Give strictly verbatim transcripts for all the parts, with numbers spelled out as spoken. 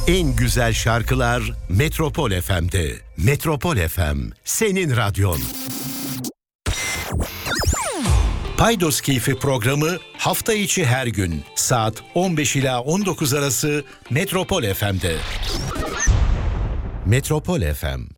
En güzel şarkılar Metropol F M'de. Metropol F M, senin radyon. Paydos Keyfi programı hafta içi her gün saat on beş ila on dokuz arası Metropol F M'de. Metropol F M.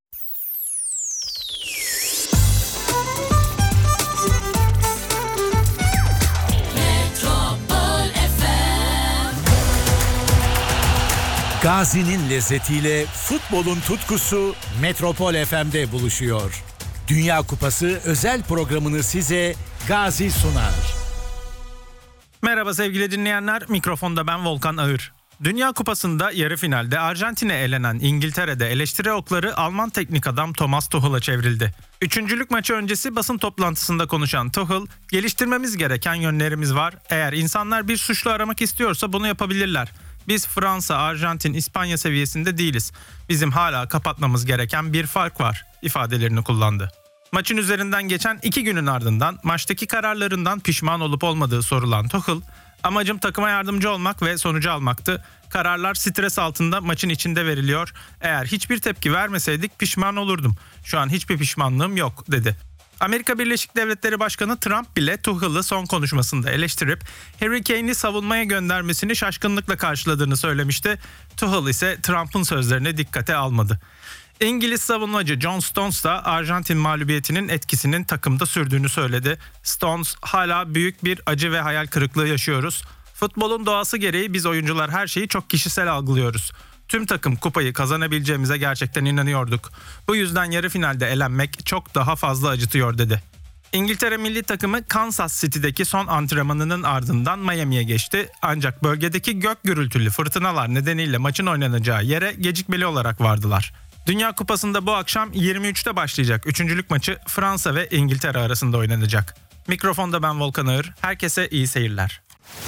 Gazi'nin lezzetiyle futbolun tutkusu Metropol F M'de buluşuyor. Dünya Kupası özel programını size Gazi sunar. Merhaba sevgili dinleyenler, mikrofonda ben Volkan Ağır. Dünya Kupası'nda yarı finalde Arjantin'e elenen İngiltere'de eleştiri okları Alman teknik adam Thomas Tuchel'a çevrildi. Üçüncülük maçı öncesi basın toplantısında konuşan Tuchel, geliştirmemiz gereken yönlerimiz var. Eğer insanlar bir suçlu aramak istiyorsa bunu yapabilirler. Biz Fransa, Arjantin, İspanya seviyesinde değiliz. Bizim hala kapatmamız gereken bir fark var ifadelerini kullandı. Maçın üzerinden geçen iki günün ardından maçtaki kararlarından pişman olup olmadığı sorulan Tuchel, amacım takıma yardımcı olmak ve sonucu almaktı. Kararlar stres altında maçın içinde veriliyor. Eğer hiçbir tepki vermeseydik pişman olurdum. Şu an hiçbir pişmanlığım yok dedi. Amerika Birleşik Devletleri Başkanı Trump bile Tuchel'ı son konuşmasında eleştirip Harry Kane'i savunmaya göndermesini şaşkınlıkla karşıladığını söylemişti. Tuchel ise Trump'ın sözlerine dikkate almadı. İngiliz savunmacı John Stones da Arjantin mağlubiyetinin etkisinin takımda sürdüğünü söyledi. Stones, hala büyük bir acı ve hayal kırıklığı yaşıyoruz. Futbolun doğası gereği biz oyuncular her şeyi çok kişisel algılıyoruz. Tüm takım kupayı kazanabileceğimize gerçekten inanıyorduk. Bu yüzden yarı finalde elenmek çok daha fazla acıtıyor dedi. İngiltere milli takımı Kansas City'deki son antrenmanının ardından Miami'ye geçti. Ancak bölgedeki gök gürültülü fırtınalar nedeniyle maçın oynanacağı yere gecikmeli olarak vardılar. Dünya Kupası'nda bu akşam yirmi üçte başlayacak üçüncülük maçı Fransa ve İngiltere arasında oynanacak. Mikrofonda ben Volkan Ağır. Herkese iyi seyirler.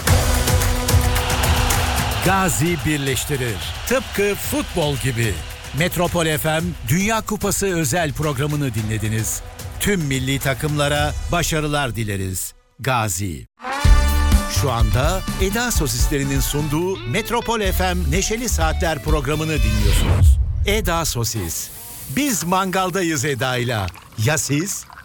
Gazi birleştirir. Tıpkı futbol gibi. Metropol F M Dünya Kupası özel programını dinlediniz. Tüm milli takımlara başarılar dileriz. Gazi. Şu anda Eda Sosislerinin sunduğu Metropol F M Neşeli Saatler programını dinliyorsunuz. Eda Sosis. Biz mangaldayız Eda'yla. Ya siz?